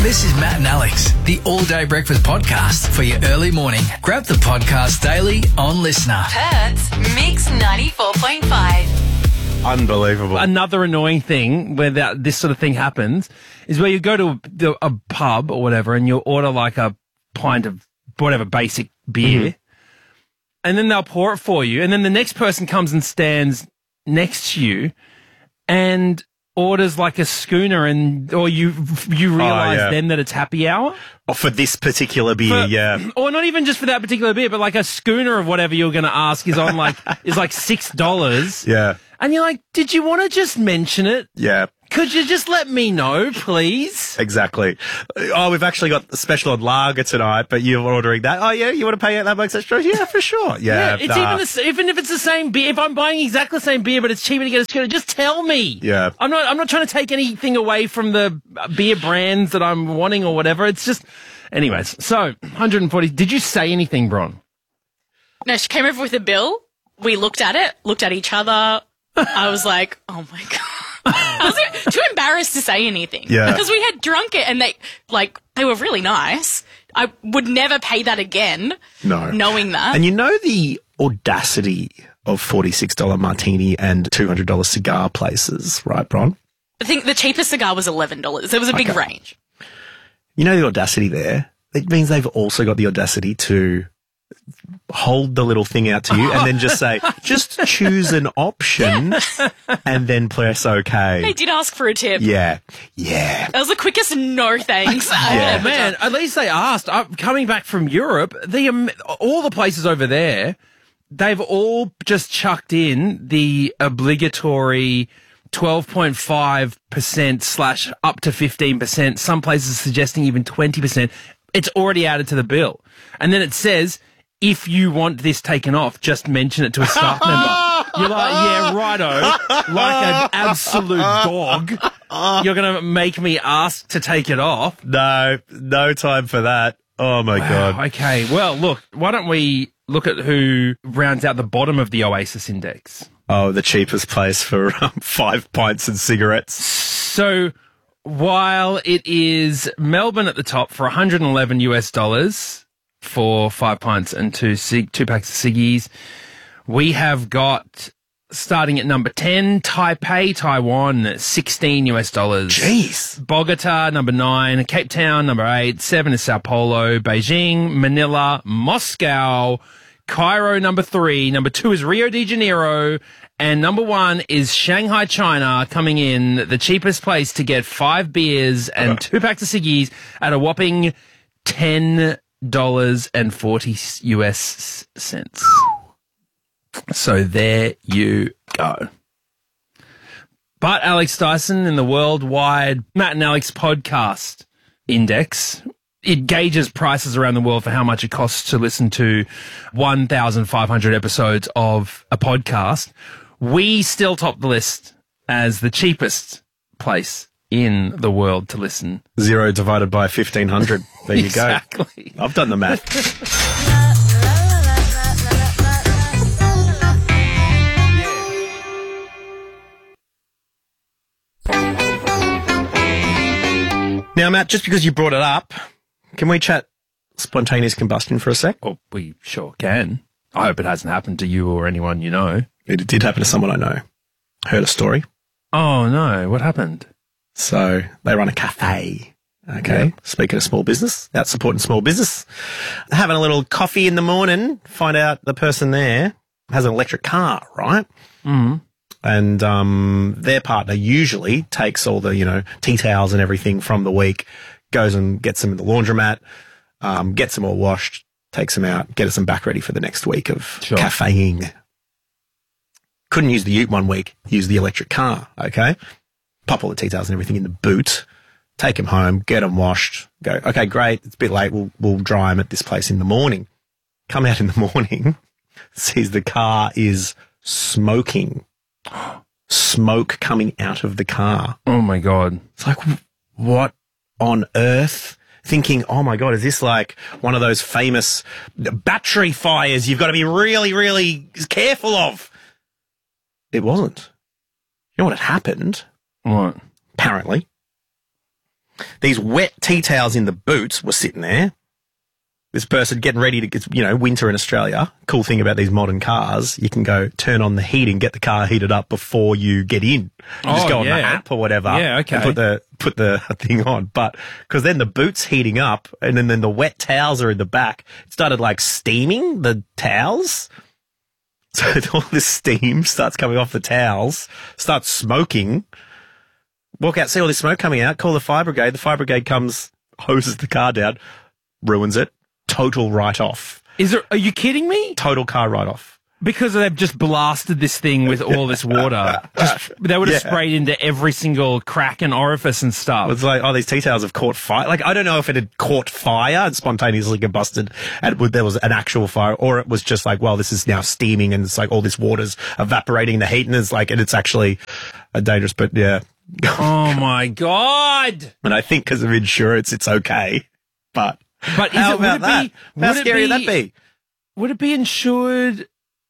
This is Matt and Alex, the all-day breakfast podcast for your early morning. Grab the podcast daily on Listener. Perth's Mix 94.5. Unbelievable. Another annoying thing where this sort of thing happens is where you go to a pub or whatever and you'll order like a pint of whatever basic beer and then they'll pour it for you and then the next person comes and stands next to you and orders like a schooner or you realise then that it's happy hour. Oh, for this particular beer, Or not even just for that particular beer, but like a schooner of whatever you're going to ask is on like is like $6. Yeah. And you're like, did you want to just mention it? Yeah. Could you just let me know, please? Exactly. Oh, we've actually got a special on lager tonight, but you're ordering that. Oh, yeah, you want to pay $8 extra? Yeah, for sure. Yeah. It's even if it's the same beer. If I'm buying exactly the same beer, but it's cheaper to get a schooner, just tell me. Yeah. I'm not trying to take anything away from the beer brands that I'm wanting or whatever. It's just, anyways. So 140. Did you say anything, Bron? No, she came over with a bill. We looked at it, looked at each other. I was like, oh my God. I was too embarrassed to say anything. Yeah. Because we had drunk it and they were really nice. I would never pay that again. No. Knowing that. And you know the audacity of $46 martini and $200 cigar places, right, Bron? I think the cheapest cigar was $11. There was a big range. You know the audacity there? It means they've also got the audacity to hold the little thing out to you and then just say, just choose an option and then press OK. They did ask for a tip. Yeah. That was the quickest no thanks. Oh, man, at least they asked. Coming back from Europe, all the places over there, they've all just chucked in the obligatory 12.5% / up to 15%. Some places suggesting even 20%. It's already added to the bill. And then it says, if you want this taken off, just mention it to a staff member. You're like, yeah, righto. Like an absolute dog. You're going to make me ask to take it off? No time for that. Oh, my God. Okay, well, look, why don't we look at who rounds out the bottom of the Oasis Index? Oh, the cheapest place for 5 pints and cigarettes. So while it is Melbourne at the top for $111 for 5 pints and two packs of ciggies, we have got starting at number 10, Taipei, Taiwan, $16. Jeez. Bogota, number 9, Cape Town, number 8, 7 is Sao Paulo, Beijing, Manila, Moscow, Cairo, number 3, number 2 is Rio de Janeiro, and number 1 is Shanghai, China, coming in the cheapest place to get 5 beers and 2 packs of ciggies at a whopping $10.40. So there you go. But Alex Dyson in the worldwide Matt and Alex podcast index, it gauges prices around the world for how much it costs to listen to 1,500 episodes of a podcast. We still top the list as the cheapest place in the world to listen. 0 divided by 1,500. There you go. Exactly. I've done the math. Now, Matt, just because you brought it up, can we chat spontaneous combustion for a sec? Oh, we sure can. I hope it hasn't happened to you or anyone you know. It did happen to someone I know. Heard a story. Oh, no. What happened? So they run a cafe. Okay. Yep. Speaking of small business, out supporting small business, having a little coffee in the morning, find out the person there has an electric car, right? Mm-hmm. And their partner usually takes all the, tea towels and everything from the week, goes and gets them in the laundromat, gets them all washed, takes them out, gets them back ready for the next week of cafeing. Couldn't use the ute one week, use the electric car, okay? Pop all the tea towels and everything in the boot, take them home, get them washed, go, okay, great, it's a bit late, we'll dry them at this place in the morning. Come out in the morning, sees the car is smoking. Smoke coming out of the car. Oh, my God. It's like, what on earth? Thinking, oh, my God, is this like one of those famous battery fires you've got to be really, really careful of? It wasn't. You know what had happened? What? Apparently, these wet tea towels in the boot were sitting there. This person getting ready to get, winter in Australia. Cool thing about these modern cars, you can go turn on the heating, get the car heated up before you get in. You just go on the app or whatever. Yeah, okay. And put the thing on. But, because then the boot's heating up and then the wet towels are in the back. It started like steaming the towels. So all this steam starts coming off the towels, starts smoking. Walk out, see all this smoke coming out, call the fire brigade. The fire brigade comes, hoses the car down, ruins it. Total write-off. Are you kidding me? Total car write-off. Because they've just blasted this thing with all this water. They would have sprayed into every single crack and orifice and stuff. It's like, these tea towels have caught fire. Like, I don't know if it had caught fire and spontaneously combusted and there was an actual fire, or it was just like, well, this is now steaming and it's like all this water's evaporating the heat and it's actually dangerous, but yeah. Oh my God. And I think because of insurance, it's okay. But would how scary would that be? Would it be insured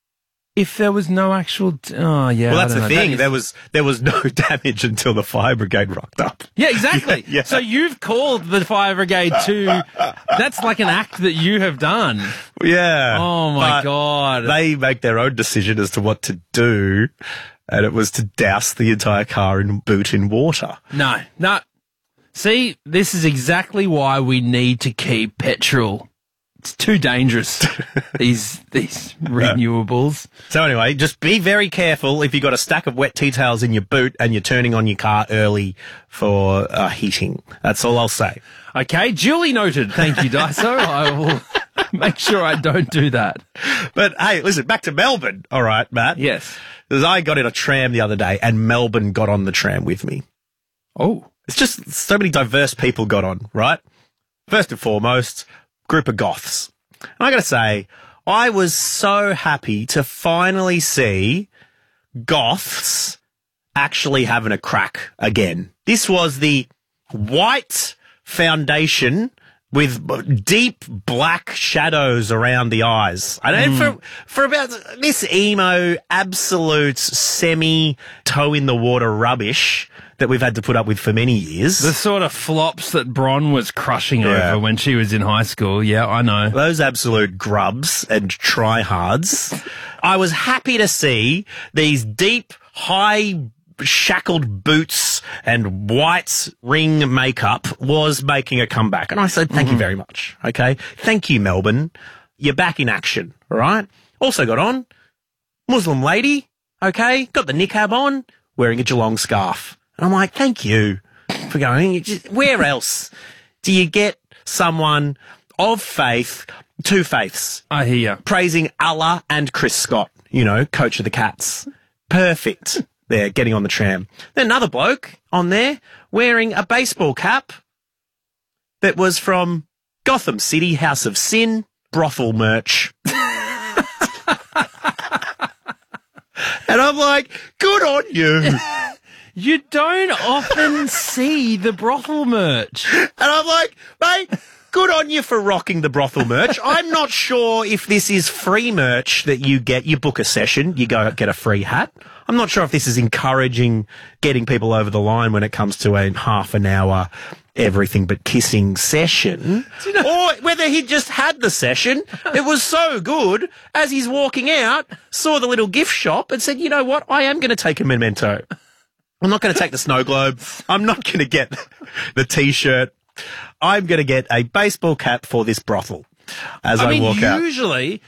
if there was no actual? Oh yeah. Well, that's the thing. There was no damage until the fire brigade rocked up. Yeah, exactly. Yeah. So you've called the fire brigade to. That's like an act that you have done. Yeah. Oh my God. They make their own decision as to what to do, and it was to douse the entire car in water. No. See, this is exactly why we need to keep petrol. It's too dangerous, these renewables. So anyway, just be very careful if you've got a stack of wet tea towels in your boot and you're turning on your car early for heating. That's all I'll say. Okay, duly noted. Thank you, Daiso. I will make sure I don't do that. But hey, listen, back to Melbourne. All right, Matt. Yes. Because I got in a tram the other day and Melbourne got on the tram with me. Oh. It's just so many diverse people got on, right? First and foremost, group of goths. And I got to say, I was so happy to finally see goths actually having a crack again. This was the white foundation with deep black shadows around the eyes. I know for about this emo, absolute semi toe in the water rubbish that we've had to put up with for many years. The sort of flops that Bron was crushing over when she was in high school. Yeah, I know. Those absolute grubs and tryhards. I was happy to see these deep, high shackled boots and white ring makeup was making a comeback. And I said, thank you very much. Okay. Thank you, Melbourne. You're back in action. All right. Also got on Muslim lady. Okay. Got the niqab on, wearing a Geelong scarf. And I'm like, thank you for going. Where else do you get someone of faith, two faiths? I hear you. Praising Allah and Chris Scott, coach of the Cats. Perfect. There, getting on the tram. Then another bloke on there wearing a baseball cap that was from Gotham City, House of Sin, brothel merch. And I'm like, good on you. You don't often see the brothel merch. And I'm like, mate, good on you for rocking the brothel merch. I'm not sure if this is free merch that you get. You book a session, you go get a free hat. I'm not sure if this is encouraging getting people over the line when it comes to a half an hour everything but kissing session, or whether he just had the session. It was so good, as he's walking out, saw the little gift shop and said, you know what, I am going to take a memento. I'm not going to take the snow globe. I'm not going to get the T-shirt. I'm going to get a baseball cap for this brothel as I walk out. Usually,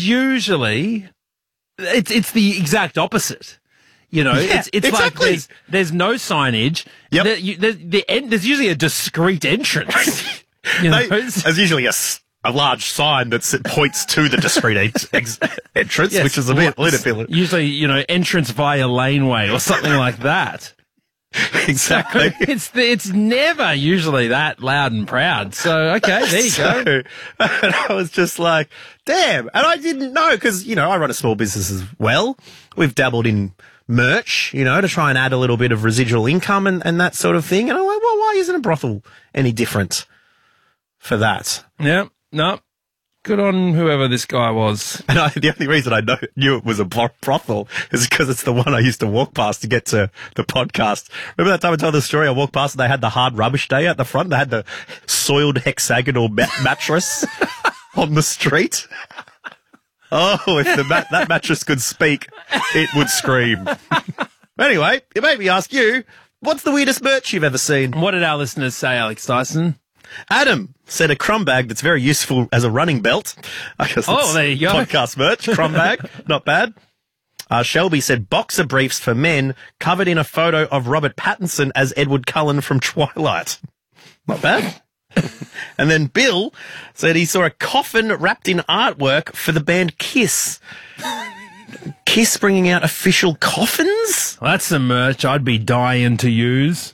it's the exact opposite. It's exactly. Like there's no signage. Yep. There's usually a discreet entrance. There's usually a large sign that points to the discreet entrance, yes, which is a little bit. Usually, entrance via laneway or something like that. Exactly. So it's never usually that loud and proud. So, okay, there you go. And I was just like, damn. And I didn't know because, I run a small business as well. We've dabbled in merch, to try and add a little bit of residual income and that sort of thing. And I'm like, well, why isn't a brothel any different for that? Yeah, no. Good on whoever this guy was. And the only reason I knew it was a brothel is because it's the one I used to walk past to get to the podcast. Remember that time I told the story? I walked past and they had the hard rubbish day at the front. They had the soiled hexagonal mattress on the street. Oh, if that mattress could speak, it would scream. Anyway, it made me ask you, what's the weirdest merch you've ever seen? What did our listeners say, Alex Dyson? Adam said a crumb bag that's very useful as a running belt. I guess that's there you go. Podcast merch, crumb bag, not bad. Shelby said boxer briefs for men covered in a photo of Robert Pattinson as Edward Cullen from Twilight. Not bad. And then Bill said he saw a coffin wrapped in artwork for the band Kiss. Kiss bringing out official coffins? Well, that's some merch I'd be dying to use.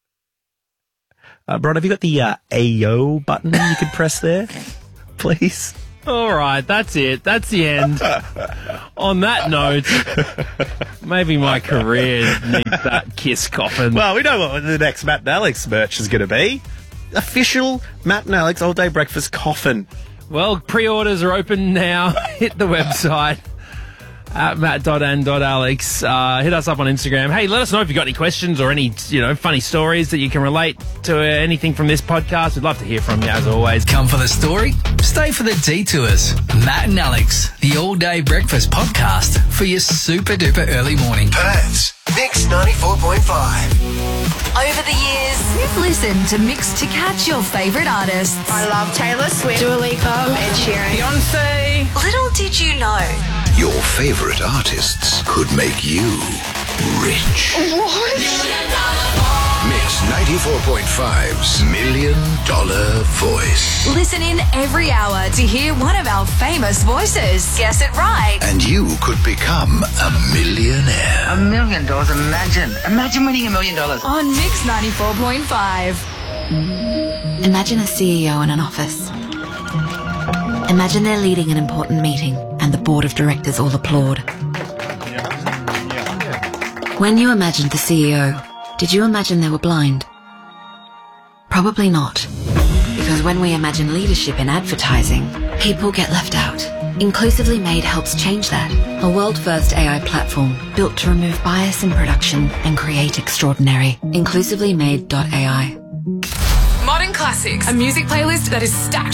Bron, have you got the AO button you could press there, please? All right, that's it. That's the end. On that note, maybe my career needs that Kiss coffin. Well, we know what the next Matt and Alex merch is going to be. Official Matt and Alex All Day Breakfast coffin. Well, pre-orders are open now. Hit the website at matt.and.alex. Hit us up on Instagram. Hey, let us know if you've got any questions or any, funny stories that you can relate to anything from this podcast. We'd love to hear from you, as always. Come for the story, stay for the detours. Matt and Alex, the All Day Breakfast podcast for your super duper early morning. Perth's Mix 94.5. Over the years, we've listened to Mix to catch your favourite artists. I love Taylor Swift, Dua Lipa, Ed Sheeran, Beyonce. Little did you know. Your favourite artists could make you rich. What? Mix 94.5's $1 Million Voice. Listen in every hour to hear one of our famous voices. Guess it right. And you could become a millionaire. $1 million. Imagine winning $1 million. On Mix 94.5. Imagine a CEO in an office. Imagine they're leading an important meeting and the board of directors all applaud. When you imagined the CEO, did you imagine they were blind? Probably not. Because when we imagine leadership in advertising, people get left out. Inclusively Made helps change that. A world-first AI platform built to remove bias in production and create extraordinary. InclusivelyMade.ai. Modern Classics, a music playlist that is stacked